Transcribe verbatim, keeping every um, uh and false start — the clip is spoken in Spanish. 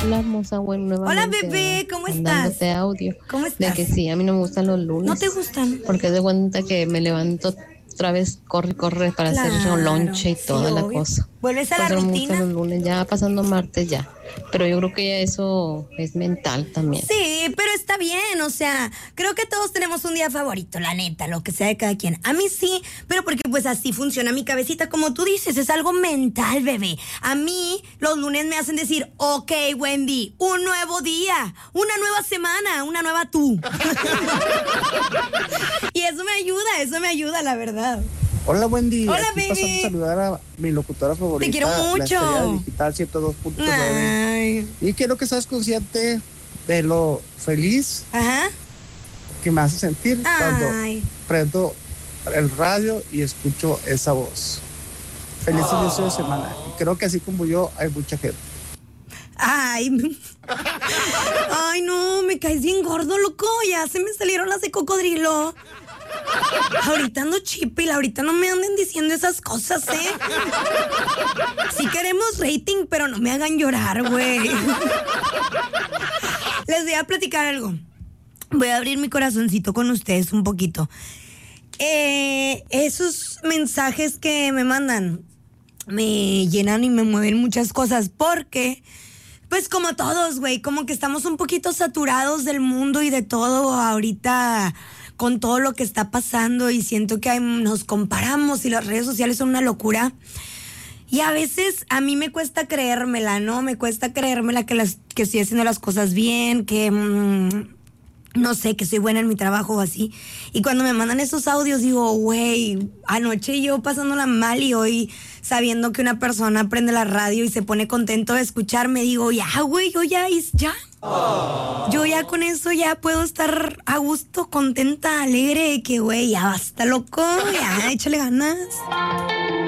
Hola, hermosa, bueno, nuevamente. Hola, bebé, ¿cómo estás? Mandándote audio. ¿Cómo estás? De que sí, a mí no me gustan los lunes. ¿No te gustan? Porque de cuenta que me levanto otra vez, corre, corre para Claro, hacer lonche y sí, toda la obvio. cosa. ¿Vuelves a Por la eso no me rutina? gustan los lunes, ya pasando martes ya. Pero yo creo que ya eso es mental también. Sí, pero está bien, o sea, creo que todos tenemos un día favorito, la neta, lo que sea de cada quien. A mí sí, pero porque pues así funciona mi cabecita, como tú dices, es algo mental, bebé. A mí los lunes me hacen decir, ok, Wendy, un nuevo día, una nueva semana, una nueva tú. Y eso me ayuda, eso me ayuda, la verdad. Hola, Wendy. Hola, Aquí baby. pasando a saludar a mi locutora favorita. Te quiero mucho. La Estrella Digital ciento dos punto nueve. Ay. Y quiero que seas consciente de lo feliz Ajá. que me hace sentir cuando Ay. prendo el radio y escucho esa voz. Feliz inicio de semana. Y creo que así como yo, hay mucha gente. Ay. Ay, no, me caes bien gordo, loco. Ya se me salieron las de cocodrilo. Ahorita ando chipil, ahorita no me anden diciendo esas cosas, ¿eh? Sí queremos rating, pero no me hagan llorar, güey. Les voy a platicar algo. Voy a abrir mi corazoncito con ustedes un poquito. Eh, esos mensajes que me mandan me llenan y me mueven muchas cosas porque, pues como todos, güey, como que estamos un poquito saturados del mundo y de todo ahorita con todo lo que está pasando y siento que hay, nos comparamos y las redes sociales son una locura. Y a veces a mí me cuesta creérmela, ¿no? Me cuesta creérmela que, las, que estoy haciendo las cosas bien, que mmm, no sé, que soy buena en mi trabajo o así. Y cuando me mandan esos audios digo, güey, anoche yo pasándola mal y hoy sabiendo que una persona prende la radio y se pone contento de escucharme, digo, ya, güey, yo ya, ya. Oh. Yo ya con eso ya puedo estar a gusto, contenta, alegre, que güey, ya basta, loco, ya, échale ganas.